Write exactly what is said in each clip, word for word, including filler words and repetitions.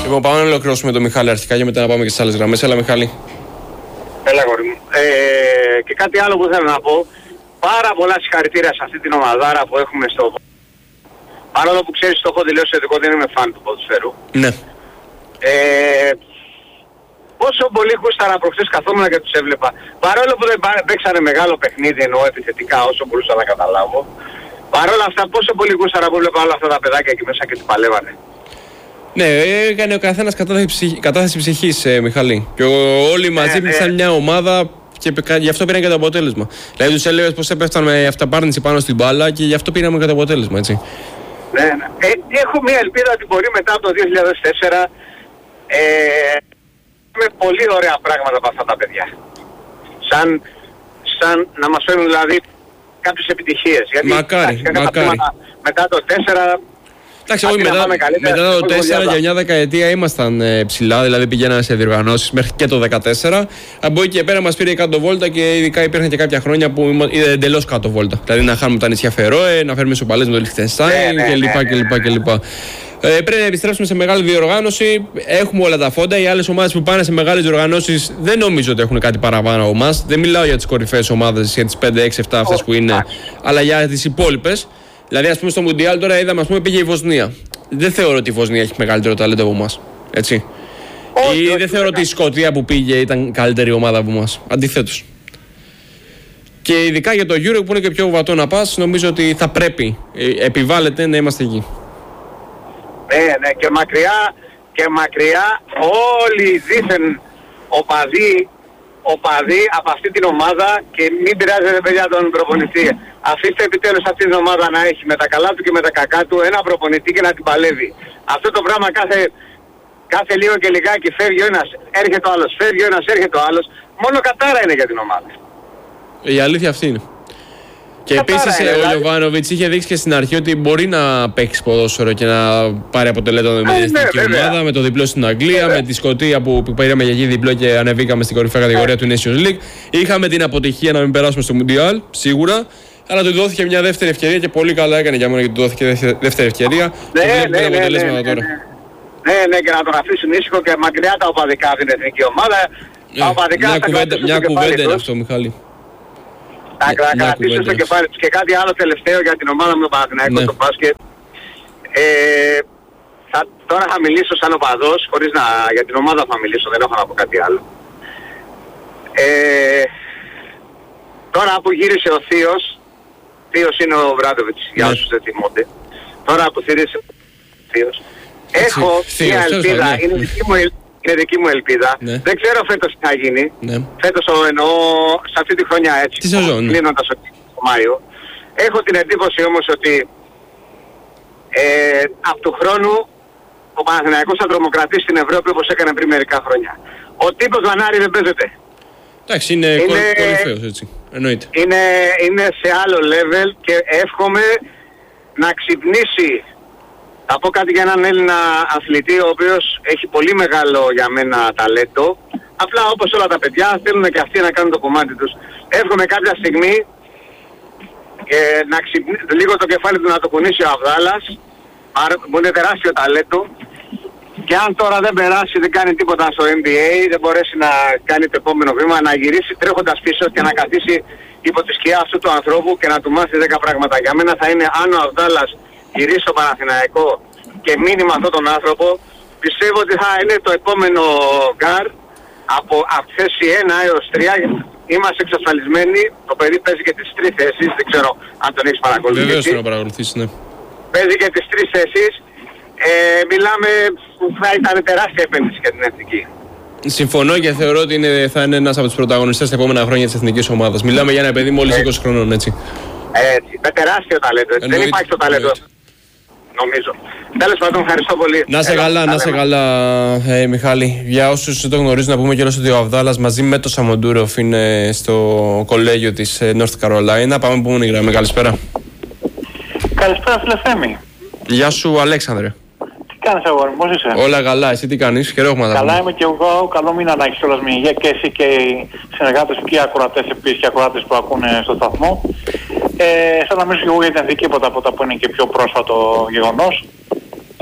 Λοιπόν, πάμε να ολοκληρώσουμε τον Μιχάλη αρχικά και μετά να πάμε και στις άλλες γραμμές. Έλα, Μιχάλη. Έλα, γόρι μου. Ε, και κάτι άλλο που θέλω να πω. Πάρα πολλά συγχαρητήρια σε αυτή την ομαδάρα που έχουμε στο... Παρόλο που ξέρεις το έχω δηλώσει ότι εγώ δεν είμαι φαν του ποδοσφαίρου. Ναι. Ε, πόσο πολύ γούσταρα προχθές καθόμουν και τους έβλεπα. Παρόλο που δεν παίξανε μεγάλο παιχνίδι, εννοώ επιθετικά όσο μπορούσα να καταλάβω. Παρόλα αυτά πόσο πολύ γούσταρα που έβλεπα όλα αυτά τα παιδάκια εκεί μέσα και τι παλεύανε. Ναι, έκανε ο καθένας κατάθεση, κατάθεση ψυχής, ε, Μιχαλή. Και όλοι μαζί ναι, ήταν ναι. μια ομάδα και γι' αυτό πήραν και το αποτέλεσμα. Δηλαδή τους έλεγες πως έπεφταν με αυταπάρνηση πάνω στην μπάλα και γι' αυτό πήραμε και το αποτέλεσμα, έτσι. Ναι, ναι. Ε, έχω μια ελπίδα ότι μπορεί μετά από το δύο χιλιάδες τέσσερα ε, με πολύ ωραία πράγματα από αυτά τα παιδιά. Σαν, σαν να μας φέρουν δηλαδή κάποιες επιτυχίες. Γιατί, μακάρι, εντάξει, μακάρι. Μετά το τέσσερα... Εντάξει, όχι, μετά, μετά το τέσσερα για μια δεκαετία ήμασταν ε, ψηλά, δηλαδή πηγαίναμε σε διοργανώσεις μέχρι και το δεκατέσσερα. Από εκεί και πέρα μας πήρε κάτω βόλτα και ειδικά υπήρχαν και κάποια χρόνια που ήταν εντελώς κάτω βόλτα. Δηλαδή να χάνουμε τα νησιά Φερόε, να φέρουμε ισοπαλίες με το Λιχτενστάιν κλπ. Ε, πρέπει να επιστρέψουμε σε μεγάλη διοργάνωση. Έχουμε όλα τα φόντα. Οι άλλες ομάδες που πάνε σε μεγάλες διοργανώσεις δεν νομίζω ότι έχουν κάτι παραπάνω από εμάς. Δεν μιλάω για τις κορυφαίες ομάδες, για τις πέντε, έξι, επτά αυτές που είναι, αλλά για τις υπόλοιπες. Δηλαδή, ας πούμε, στο Μουντιάλ τώρα είδαμε, ας πούμε, πήγε η Βοσνία. Δεν θεωρώ ότι η Βοσνία έχει μεγαλύτερο ταλέντο από εμάς. Έτσι. Όχι, ή όχι, δεν θεωρώ ότι η Σκωτία που πήγε ήταν καλύτερη ομάδα από εμάς. Αντιθέτως. Και ειδικά για το Euro που είναι και πιο βατό να πας, νομίζω ότι θα πρέπει, επιβάλλεται να είμαστε εκεί. Ναι, ναι, και μακριά, και μακριά όλοι οι δίθεν οπαδοί, οπαδοί από αυτή την ομάδα και μην πειράζετε παιδιά τον προπονητή. Αφήστε επιτέλους αυτή την ομάδα να έχει με τα καλά του και με τα κακά του ένα προπονητή και να την παλεύει. Αυτό το πράγμα κάθε, κάθε λίγο και λιγάκι φεύγει ο ένας, έρχεται ο άλλος, φεύγει ο ένας, έρχεται ο άλλος. Μόνο κατάρα είναι για την ομάδα. Η αλήθεια αυτή είναι. Και επίσης ο δηλαδή... Γιοβάνοβιτς είχε δείξει και στην αρχή ότι μπορεί να παίξει ποδόσφαιρο και να πάρει αποτελέσματα με την εθνική ομάδα, με το διπλό στην Αγγλία, βέβαια. Με τη Σκωτία που, που πήραμε για εκεί διπλό και ανεβήκαμε στην κορυφαία κατηγορία του Nations League. Είχαμε την αποτυχία να μην περάσουμε στο Μουντιάλ, σίγουρα. Αλλά του δόθηκε μια δεύτερη ευκαιρία και πολύ καλά έκανε για μένα γιατί του δόθηκε δεύτερη ευκαιρία. Ναι, και ναι, ναι, αποτελέσματα ναι, ναι, τώρα. Ναι, ναι, και να τον αφήσουν ήσυχο και μακριά τα οπαδικά από την εθνική ομάδα. Ναι, τα οπαδικά μια κουβέντα, μια κουβέντα είναι αυτό, Μιχάλη. Θα κρατήσω στο κεφάλι τους. Και κάτι άλλο τελευταίο για την ομάδα μου το Παναθηναϊκό στο μπάσκετ. Ε, θα, τώρα θα μιλήσω σαν οπαδός, χωρίς να... για την ομάδα θα μιλήσω, δεν έχω να πω κάτι άλλο. Ε, τώρα που γύρισε ο Θείος, Θείος είναι ο Βράντοβιτς, για όσους δεν θυμούνται. Τώρα που γύρισε ο Θείος, έχω μια ελπίδα, είναι δική μου ελπίδα. Είναι δική μου ελπίδα. Ναι. Δεν ξέρω φέτος τι θα γίνει. Ναι. Φέτος εννοώ σε αυτή τη χρονιά έτσι. Τη σεζόν. Κλείνοντας το Μάιο. Έχω την εντύπωση όμως ότι ε, από του χρόνου ο Παναθηναϊκός θα τρομοκρατήσει στην Ευρώπη όπως έκανε πριν μερικά χρόνια. Ο τύπος Βανάρη δεν παίζεται. Εντάξει, είναι, είναι κορυφαίος έτσι. Εννοείται. Είναι, είναι σε άλλο level και εύχομαι να ξυπνήσει. Θα πω κάτι για έναν Έλληνα αθλητή ο οποίος έχει πολύ μεγάλο για μένα ταλέντο. Απλά όπως όλα τα παιδιά θέλουν και αυτοί να κάνουν το κομμάτι τους. Εύχομαι κάποια στιγμή ε, να ξυπνήσει λίγο το κεφάλι του να το κουνήσει ο Αβδάλας. Που είναι τεράστιο ταλέντο. Και αν τώρα δεν περάσει, δεν κάνει τίποτα στο N B A, δεν μπορέσει να κάνει το επόμενο βήμα, να γυρίσει τρέχοντας πίσω και να καθίσει υπό τη σκιά αυτού του ανθρώπου και να του μάθει δέκα πράγματα. Για μένα θα είναι αν ο Αβδάλας γυρίσει στο Παναθηναϊκό και μείνει με αυτόν τον άνθρωπο, πιστεύω ότι θα είναι το επόμενο γκάρ από, από θέση ένα έως τρία. Είμαστε εξασφαλισμένοι, το παιδί παίζει και τις τρεις θέσεις, δεν ξέρω αν τον έχεις παρακολουθήσει. Βεβαίως να παρακολουθήσεις, ναι. Παίζει και τις τρεις θέσεις, ε, μιλάμε που θα ήταν τεράστια επένδυση για την εθνική. Συμφωνώ και θεωρώ ότι είναι, θα είναι ένας από τους πρωταγωνιστές τα επόμενα χρόνια της εθνικής ομάδας. Μιλάμε για ένα παιδί μόλις είκοσι χρονών, έτσι. Έτσι, με τεράστιο ταλέντο. Δεν υπάρχει το ταλέντο. Νομίζω. Τέλος πάντων, ευχαριστώ πολύ. Να σε καλά, να σε καλά, ε, Μιχάλη. Για όσους δεν το γνωρίζουν, να πούμε κιόλας ότι ο Αβδάλας μαζί με το Σαμοντούροφ είναι στο κολέγιο της North Carolina. Πάμε που είναι η γραμμή. Καλησπέρα. Καλησπέρα, φίλε Θέμη. Γεια σου, Αλέξανδρε. Τι κάνεις, αγόρι μου, πώς είσαι? Όλα καλά, εσύ τι κάνεις? Χαιρόμαστε. Καλά είμαι και εγώ. Καλό μήνα να έχεις κιόλας με υγεία και εσύ και οι συνεργάτες και οι ακροατές επίσης και οι ακροατές που ακούνε στο σταθμό. Ε, σαν να μιλήσω και εγώ για την εθνική τίποτα από τα που είναι και πιο πρόσφατο γεγονός.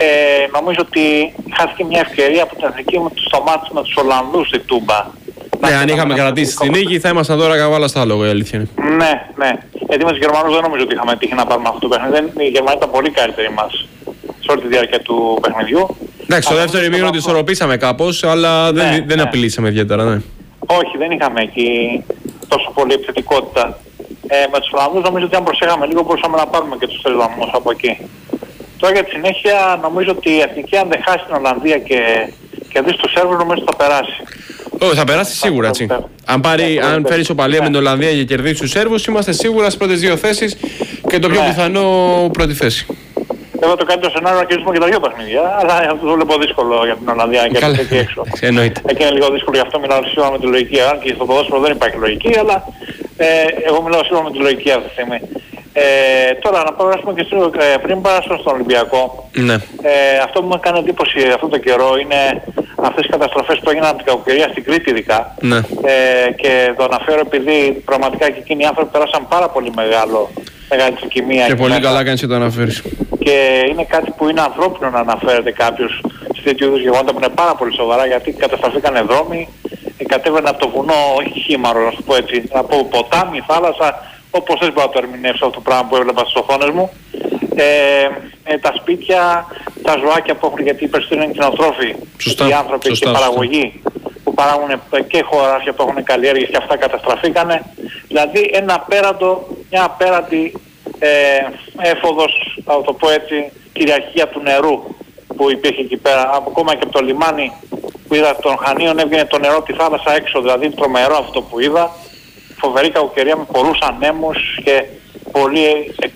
Ε, νομίζω ότι χάθηκε μια ευκαιρία από την εθνική με τους μάτς με τους Ολλανδούς στη Τούμπα. Ναι, αν είχαμε κρατήσει την νίκη θα ήμασταν τώρα καβάλα στα άλογα, η αλήθεια είναι. Ναι, ναι. Γιατί με τους Γερμανούς δεν νομίζω ότι είχαμε τύχει να πάρουμε αυτό το παιχνίδι. Οι Γερμανοί ήταν πολύ καλύτεροι μας σε όλη τη διάρκεια του παιχνιδιού. Εντάξει, στο δεύτερο ημίχρονο τη ισορροπήσαμε κάπως, αλλά δεν, ναι, δεν ναι. απειλήσαμε ιδιαίτερα, ναι. Όχι, δεν είχαμε εκεί τόσο πολύ επιθετικότητα. Ε, με τους Ολλανδούς νομίζω ότι αν προσέχαμε λίγο μπορούσαμε να πάρουμε και τους τρεις βαθμούς από εκεί. Τώρα για τη συνέχεια νομίζω ότι η εθνική αν δεν χάσει την Ολλανδία και κερδίσει τους Σέρβους νομίζω ότι θα περάσει. Όχι, θα περάσει σίγουρα έτσι. Αν, πάρει, yeah, αν φέρει ισοπαλία yeah. με την Ολλανδία και κερδίσει τους Σέρβους, είμαστε σίγουρα στις πρώτες δύο θέσεις και το πιο yeah. πιθανό πρώτη θέση. Εγώ το καλύτερο σενάριο να κερδίσουμε και τα δύο παιχνίδια, αλλά αυτό το βλέπω δύσκολο για την Ολλανδία και αυτό εκεί έξω. Εννοείται. Εκεί είναι λίγο δύσκολο, γι' αυτό μιλάω σίγουρα με τη λογική. Αν και στο ποδόσφαιρο δεν υπάρχει λογική, αλλά ε, εγώ μιλάω σίγουρα με τη λογική αυτή τη στιγμή. Ε, τώρα να περάσουμε και στο, ε, πριν περάσουμε στον Ολυμπιακό. Ναι. Ε, αυτό που μου έκανε εντύπωση αυτόν τον καιρό είναι αυτές οι καταστροφές που έγιναν από την κακοκαιρία στην Κρήτη ειδικά. Ναι. Ε, και το αναφέρω επειδή πραγματικά και εκείνοι οι άνθρωποι πέρασαν πάρα πολύ μεγάλο, μεγάλη τρικυμία. Και πολύ καλά κάνεις και το αναφέρεις. Και είναι κάτι που είναι ανθρώπινο να αναφέρεται κάποιος σε τέτοιου είδους γεγονότα που είναι πάρα πολύ σοβαρά, γιατί καταστραφήκαν δρόμοι, κατέβαινε από το βουνό, όχι χήμαρο να σου πω έτσι, από ποτάμι, θάλασσα, όπως δεν μπορώ να το ερμηνεύσω αυτό το πράγμα που έβλεπα στις οθόνες μου. Ε, ε, τα σπίτια, τα ζωάκια που έχουν, γιατί οι περισσότεροι είναι κτηνοτρόφοι, οι άνθρωποι σωστά, και παραγωγή που παράγουν και χωράφια που έχουν καλλιέργειες και αυτά καταστραφήκανε. Δηλαδή ένα απέραντο, μια απέραντη ε, έφοδος, θα το πω έτσι, κυριαρχία του νερού που υπήρχε εκεί πέρα. Ακόμα και από το λιμάνι που είδα των Χανίων έβγαινε το νερό από τη θάλασσα έξω, δηλαδή τρομερό αυτό που είδα. Φοβερή κακοκαιρία με πολλούς ανέμους και πολλή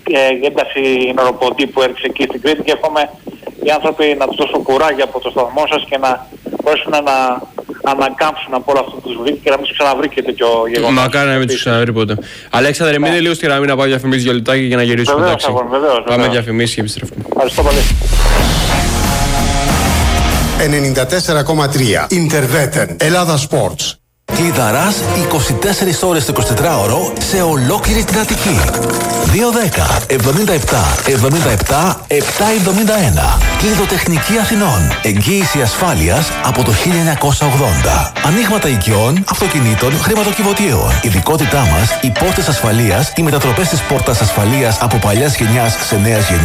ε, ένταση νεροποντή που έριξε εκεί στην Κρήτη, και εύχομαι οι άνθρωποι να τους δώσουν κουράγιο από το σταθμό σας και να μπορέσουν να ανακάμψουν από όλο αυτό που τους βρήκε και να μην τους ξαναβρει και τέτοιο γεγονός. Μακάρι να μην τους ξαναβρει ποτέ. Αλέξανδρε, μείνε λίγο στη γραμμή να πάω διαφημίσεις για λεπτάκι για να γυρίσουμε. Βεβαίως, αγών, βεβαίως, πάμε διαφημίσεις και επιστρέφουμε. Ευχαριστώ πολύ. ενενήντα τέσσερα κόμμα τρία Interveten Ελλάδα Sports. Κλειδαράς είκοσι τέσσερις ώρες το εικοσιτετράωρο σε ολόκληρη την Αττική. δύο δέκα εβδομήντα επτά εβδομήντα επτά επτακόσια εβδομήντα ένα. Κλειδοτεχνική Αθηνών. Εγγύηση ασφάλειας από το χίλια εννιακόσια ογδόντα. Ανοίγματα οικειών, αυτοκινήτων, χρηματοκιβωτίων. Ειδικότητά μας, οι πόρτες ασφαλείας, οι μετατροπές της πόρτας ασφαλείας από παλιάς γενιάς σε νέας γενιάς.